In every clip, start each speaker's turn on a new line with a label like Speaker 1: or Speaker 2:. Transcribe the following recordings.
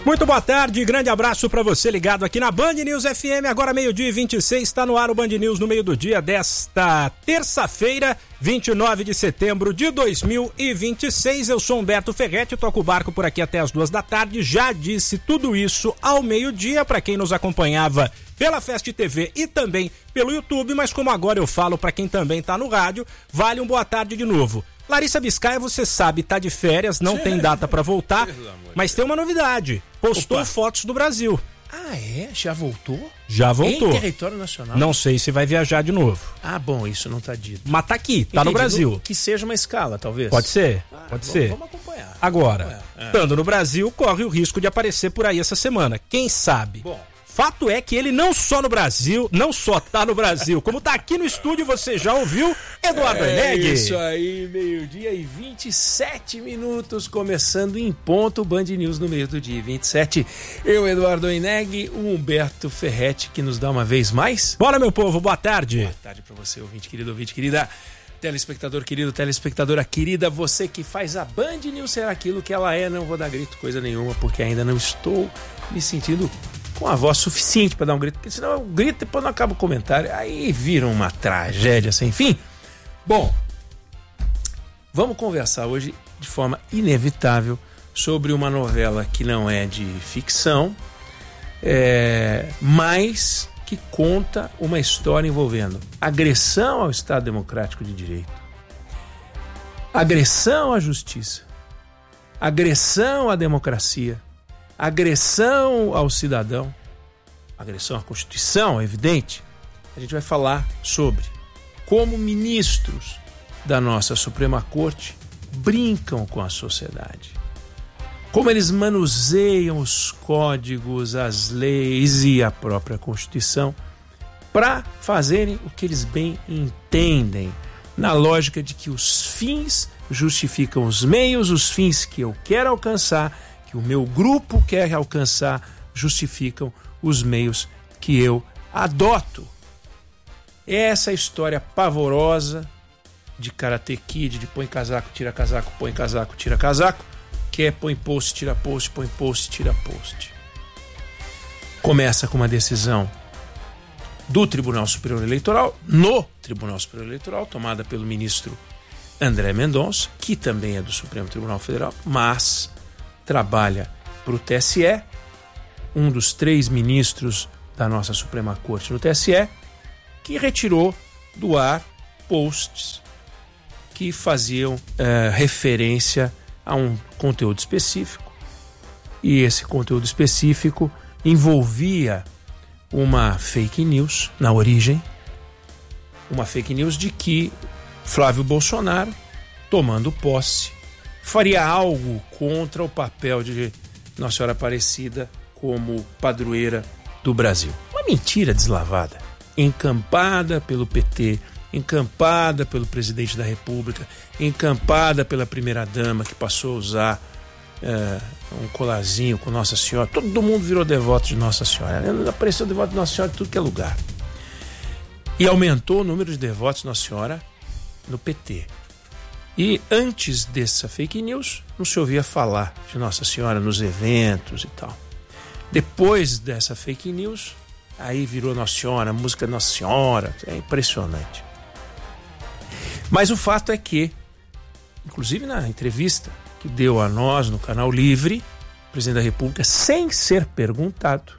Speaker 1: Muito boa tarde, grande abraço para você ligado aqui na Band News FM, agora 12h26, está no ar o Band News no meio do dia desta terça-feira, 29 de setembro de 2026. Eu sou Humberto Ferretti, toco o barco por aqui até as 2 da tarde, já disse tudo isso ao meio-dia para quem nos acompanhava pela Fest TV e também pelo YouTube, mas como agora eu falo para quem também tá no rádio, vale um boa tarde de novo. Larissa Biscaia, você sabe, tá de férias, não tem data pra voltar, mas tem uma novidade. Postou fotos do Brasil.
Speaker 2: Ah, é? Já voltou?
Speaker 1: Já voltou.
Speaker 2: Em território nacional?
Speaker 1: Não sei se vai viajar de novo.
Speaker 2: Ah, bom, isso não tá dito.
Speaker 1: Mas tá aqui, tá no Brasil.
Speaker 2: Que seja uma escala, talvez.
Speaker 1: Pode ser, pode ser.
Speaker 2: Vamos acompanhar.
Speaker 1: Agora, estando no Brasil, corre o risco de aparecer por aí essa semana. Quem sabe?
Speaker 2: Bom.
Speaker 1: Fato é que ele não só tá no Brasil, como tá aqui no estúdio, você já ouviu, Eduardo Oineg.
Speaker 2: Isso aí, meio-dia e 27 minutos, começando em ponto, Band News no meio do dia 27. Eu, Eduardo Oineg, o Humberto Ferretti, que nos dá uma vez mais.
Speaker 1: Bora, meu povo, boa tarde.
Speaker 2: Boa tarde pra você, ouvinte querida. Telespectador querido, telespectadora querida, você que faz a Band News ser aquilo que ela é. Não vou dar grito, coisa nenhuma, porque ainda não estou me sentindo com a voz suficiente para dar um grito, porque senão eu grito e depois não acaba o comentário, aí vira uma tragédia sem fim. Bom, vamos conversar hoje de forma inevitável sobre uma novela que não é de ficção, mas que conta uma história envolvendo agressão ao Estado Democrático de Direito, agressão à justiça, agressão à democracia, agressão ao cidadão, agressão à Constituição, é evidente. A gente vai falar sobre como ministros da nossa Suprema Corte brincam com a sociedade, como eles manuseiam os códigos, as leis e a própria Constituição para fazerem o que eles bem entendem, na lógica de que os fins justificam os meios, os fins que eu quero alcançar, que o meu grupo quer alcançar, justificam os meios que eu adoto. Essa história pavorosa de Karate Kid, de põe casaco, tira casaco, põe casaco, tira casaco, que é põe post, tira post, põe post, tira post. Começa com uma decisão do Tribunal Superior Eleitoral, no Tribunal Superior Eleitoral, tomada pelo ministro André Mendonça, que também é do Supremo Tribunal Federal, mas trabalha para o TSE, um dos 3 ministros da nossa Suprema Corte no TSE, que retirou do ar posts que faziam referência a um conteúdo específico, e esse conteúdo específico envolvia uma fake news na origem, uma fake news de que Flávio Bolsonaro, tomando posse, faria algo contra o papel de Nossa Senhora Aparecida como padroeira do Brasil. Uma mentira deslavada, encampada pelo PT, encampada pelo presidente da República, encampada pela primeira-dama, que passou a usar um colarzinho com Nossa Senhora. Todo mundo virou devoto de Nossa Senhora. Apareceu devoto de Nossa Senhora em tudo que é lugar. E aumentou o número de devotos de Nossa Senhora no PT. E antes dessa fake news, não se ouvia falar de Nossa Senhora nos eventos e tal. Depois dessa fake news, aí virou Nossa Senhora, música Nossa Senhora, é impressionante. Mas o fato é que, inclusive na entrevista que deu a nós no Canal Livre, o presidente da República, sem ser perguntado,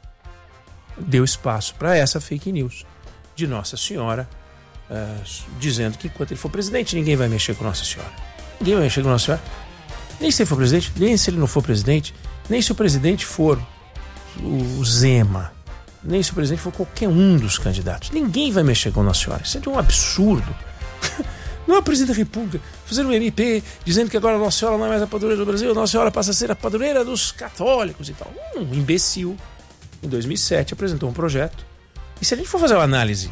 Speaker 2: deu espaço para essa fake news de Nossa Senhora, dizendo que enquanto ele for presidente, ninguém vai mexer com Nossa Senhora. Ninguém vai mexer com Nossa Senhora. Nem se ele for presidente, nem se ele não for presidente, nem se o presidente for o Zema, nem se o presidente for qualquer um dos candidatos. Ninguém vai mexer com Nossa Senhora. Isso é de um absurdo. Não é o presidente da República fazer um MP dizendo que agora Nossa Senhora não é mais a padroeira do Brasil, Nossa Senhora passa a ser a padroeira dos católicos e tal. Um imbecil, em 2007, apresentou um projeto. E se a gente for fazer uma análise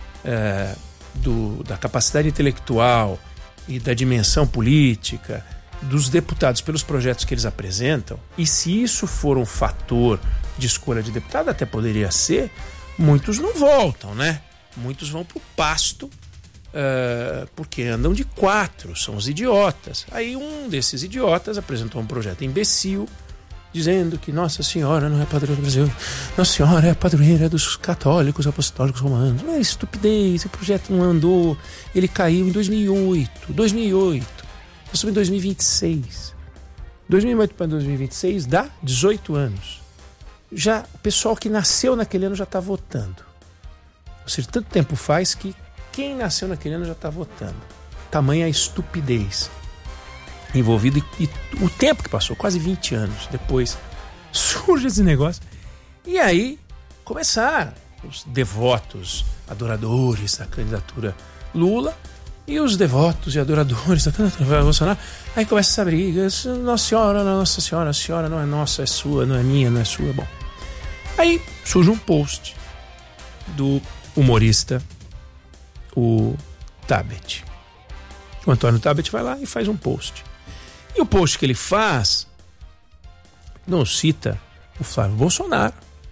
Speaker 2: da capacidade intelectual e da dimensão política dos deputados pelos projetos que eles apresentam, e se isso for um fator de escolha de deputado, até poderia ser, muitos não voltam, né? Muitos vão pro pasto, porque andam de 4, são os idiotas. Aí um desses idiotas apresentou um projeto imbecil dizendo que Nossa Senhora não é padroeira do Brasil, Nossa Senhora é a padroeira dos católicos apostólicos romanos. Não é estupidez, esse projeto não andou, ele caiu em 2008. Nós estamos em 2026. 2008 para 2026 dá 18 anos. Já o pessoal que nasceu naquele ano já está votando. Ou seja, tanto tempo faz que quem nasceu naquele ano já está votando. Tamanha a estupidez envolvida e o tempo que passou, quase 20 anos depois, surge esse negócio. E aí começaram os devotos, adoradores da candidatura Lula e os devotos e adoradores da candidatura Bolsonaro. Aí começa essa briga. Nossa Senhora, a senhora não é nossa, é sua, não é minha, não é sua. Bom, aí surge um post do humorista, o Tabet. O Antônio Tabet vai lá e faz um post. E o post que ele faz não cita o Flávio Bolsonaro,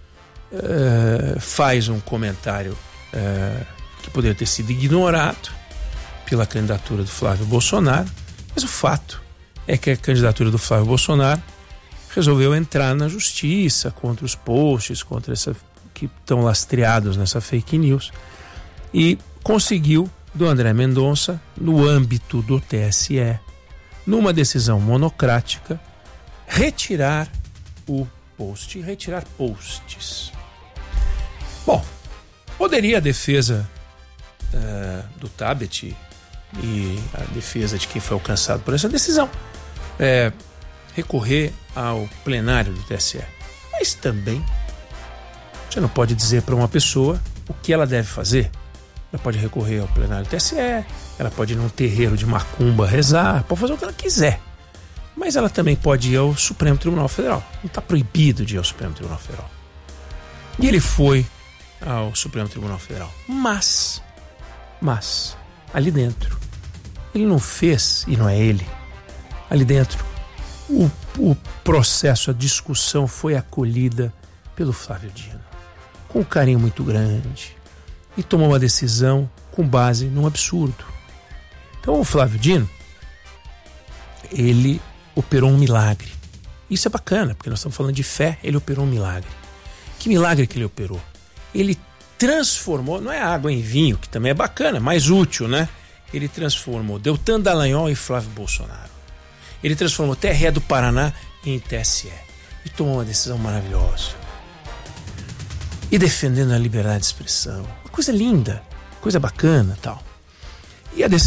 Speaker 2: faz um comentário que poderia ter sido ignorado pela candidatura do Flávio Bolsonaro, mas o fato é que a candidatura do Flávio Bolsonaro resolveu entrar na justiça contra os posts, contra essa que estão lastreados nessa fake news, e conseguiu do André Mendonça, no âmbito do TSE, numa decisão monocrática, retirar o post, retirar posts. Bom, poderia a defesa do Tabet e a defesa de quem foi alcançado por essa decisão recorrer ao plenário do TSE. Mas também você não pode dizer para uma pessoa o que ela deve fazer. Ela pode recorrer ao plenário do TSE, ela pode ir num terreiro de macumba rezar, pode fazer o que ela quiser. Mas ela também pode ir ao Supremo Tribunal Federal. Não está proibido de ir ao Supremo Tribunal Federal. E ele foi ao Supremo Tribunal Federal. Mas, ali dentro, ele não fez, e não é ele, ali dentro, o processo, a discussão foi acolhida pelo Flávio Dino, com um carinho muito grande, e tomou uma decisão com base num absurdo. Então o Flávio Dino, ele operou um milagre. Isso é bacana, porque nós estamos falando de fé, ele operou um milagre. Que milagre que ele operou? Ele transformou, não é água em vinho, que também é bacana, mais útil, né? Ele transformou Deltan Dallagnol em Flávio Bolsonaro. Ele transformou TRE do Paraná em TSE. E tomou uma decisão maravilhosa. E defendendo a liberdade de expressão. Uma coisa linda, coisa bacana, tal. E a decisão